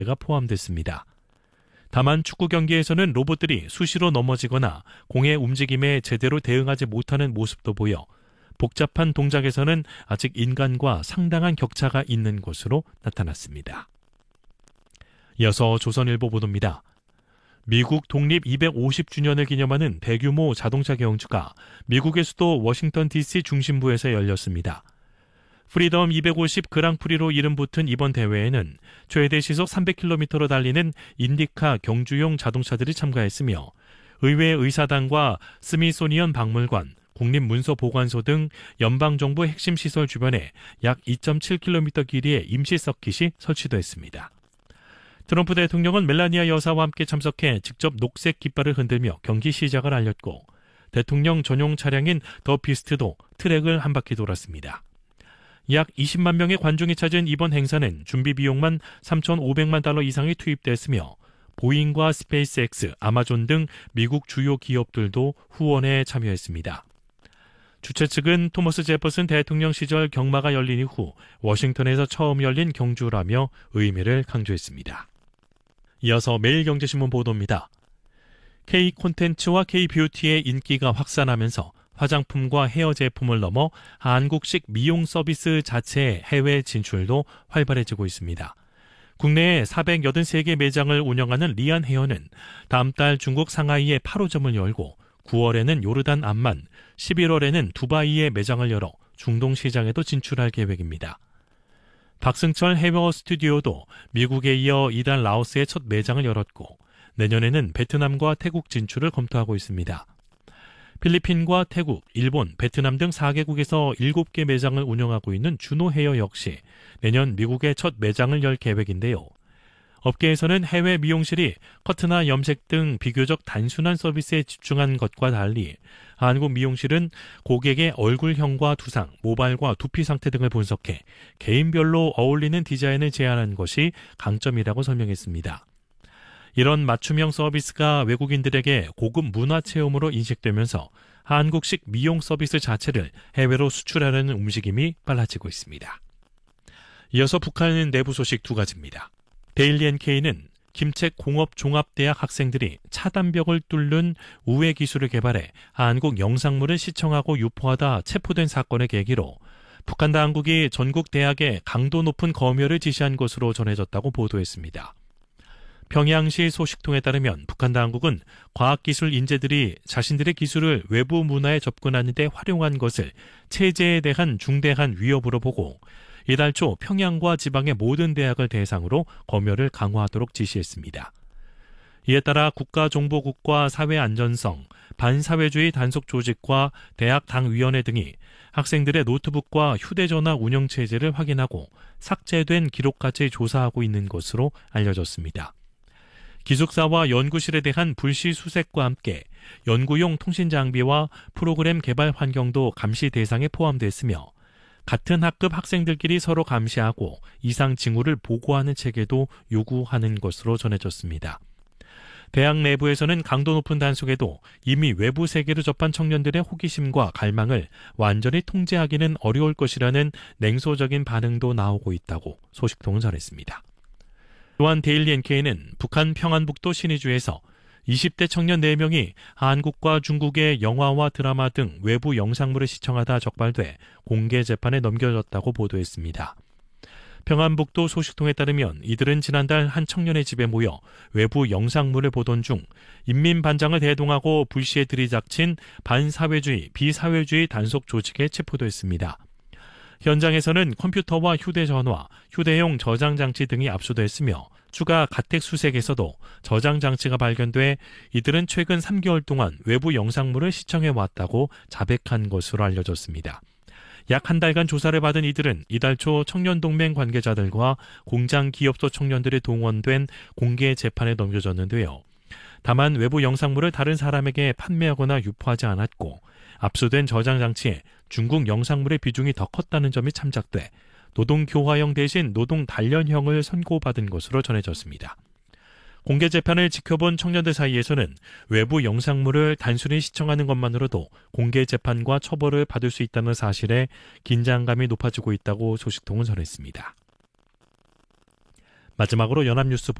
포함됐습니다. 다만 축구 경기에서는 로봇들이 수시로 넘어지거나 공의 움직임에 제대로 대응하지 못하는 모습도 보여 복잡한 동작에서는 아직 인간과 상당한 격차가 있는 것으로 나타났습니다. 이어서 조선일보 보도입니다. 미국 독립 250주년을 기념하는 대규모 자동차 경주가 미국의 수도 워싱턴 DC 중심부에서 열렸습니다. 프리덤 250 그랑프리로 이름 붙은 이번 대회에는 최대 시속 300km로 달리는 인디카 경주용 자동차들이 참가했으며 의회 의사당과 스미소니언 박물관, 국립문서보관소 등 연방정부 핵심 시설 주변에 약 2.7km 길이의 임시 서킷이 설치됐습니다. 트럼프 대통령은 멜라니아 여사와 함께 참석해 직접 녹색 깃발을 흔들며 경기 시작을 알렸고 대통령 전용 차량인 더 비스트도 트랙을 한 바퀴 돌았습니다. 약 20만 명의 관중이 찾은 이번 행사는 준비 비용만 3,500만 달러 이상이 투입됐으며 보잉과 스페이스X, 아마존 등 미국 주요 기업들도 후원에 참여했습니다. 주최 측은 토머스 제퍼슨 대통령 시절 경마가 열린 이후 워싱턴에서 처음 열린 경주라며 의미를 강조했습니다. 이어서 매일경제신문 보도입니다. K-콘텐츠와 K-뷰티의 인기가 확산하면서 화장품과 헤어 제품을 넘어 한국식 미용 서비스 자체의 해외 진출도 활발해지고 있습니다. 국내에 483개 매장을 운영하는 리안 헤어는 다음 달 중국 상하이에 8호점을 열고 9월에는 요르단 암만, 11월에는 두바이에 매장을 열어 중동 시장에도 진출할 계획입니다. 박승철 헤어 스튜디오도 미국에 이어 이달 라오스에 첫 매장을 열었고 내년에는 베트남과 태국 진출을 검토하고 있습니다. 필리핀과 태국, 일본, 베트남 등 4개국에서 7개 매장을 운영하고 있는 준호 헤어 역시 내년 미국에 첫 매장을 열 계획인데요. 업계에서는 해외 미용실이 커트나 염색 등 비교적 단순한 서비스에 집중한 것과 달리 한국 미용실은 고객의 얼굴형과 두상, 모발과 두피 상태 등을 분석해 개인별로 어울리는 디자인을 제안한 것이 강점이라고 설명했습니다. 이런 맞춤형 서비스가 외국인들에게 고급 문화 체험으로 인식되면서 한국식 미용 서비스 자체를 해외로 수출하려는 움직임이 빨라지고 있습니다. 이어서 북한 내부 소식 두 가지입니다. 데일리 NK는 김책 공업종합대학 학생들이 차단벽을 뚫는 우회 기술을 개발해 한국 영상물을 시청하고 유포하다 체포된 사건을 계기로 북한 당국이 전국 대학에 강도 높은 검열을 지시한 것으로 전해졌다고 보도했습니다. 평양시 소식통에 따르면 북한 당국은 과학기술 인재들이 자신들의 기술을 외부 문화에 접근하는 데 활용한 것을 체제에 대한 중대한 위협으로 보고 이달 초 평양과 지방의 모든 대학을 대상으로 검열을 강화하도록 지시했습니다. 이에 따라 국가정보국과 사회안전성, 반사회주의 단속조직과 대학당위원회 등이 학생들의 노트북과 휴대전화 운영체제를 확인하고 삭제된 기록까지 조사하고 있는 것으로 알려졌습니다. 기숙사와 연구실에 대한 불시 수색과 함께 연구용 통신 장비와 프로그램 개발 환경도 감시 대상에 포함됐으며 같은 학급 학생들끼리 서로 감시하고 이상 징후를 보고하는 체계도 요구하는 것으로 전해졌습니다. 대학 내부에서는 강도 높은 단속에도 이미 외부 세계로 접한 청년들의 호기심과 갈망을 완전히 통제하기는 어려울 것이라는 냉소적인 반응도 나오고 있다고 소식통은 전했습니다. 또한 데일리 NK는 북한 평안북도 신의주에서 20대 청년 4명이 한국과 중국의 영화와 드라마 등 외부 영상물을 시청하다 적발돼 공개 재판에 넘겨졌다고 보도했습니다. 평안북도 소식통에 따르면 이들은 지난달 한 청년의 집에 모여 외부 영상물을 보던 중 인민반장을 대동하고 불시에 들이닥친 반사회주의, 비사회주의 단속 조직에 체포됐습니다. 현장에서는 컴퓨터와 휴대전화, 휴대용 저장장치 등이 압수됐으며 추가 가택 수색에서도 저장장치가 발견돼 이들은 최근 3개월 동안 외부 영상물을 시청해왔다고 자백한 것으로 알려졌습니다. 약 한 달간 조사를 받은 이들은 이달 초 청년동맹 관계자들과 공장 기업소 청년들이 동원된 공개 재판에 넘겨졌는데요. 다만 외부 영상물을 다른 사람에게 판매하거나 유포하지 않았고 압수된 저장장치에 중국 영상물의 비중이 더 컸다는 점이 참작돼 노동교화형 대신 노동단련형을 선고받은 것으로 전해졌습니다. 공개 재판을 지켜본 청년들 사이에서는 외부 영상물을 단순히 시청하는 것만으로도 공개 재판과 처벌을 받을 수 있다는 사실에 긴장감이 높아지고 있다고 소식통은 전했습니다. 마지막으로 연합뉴스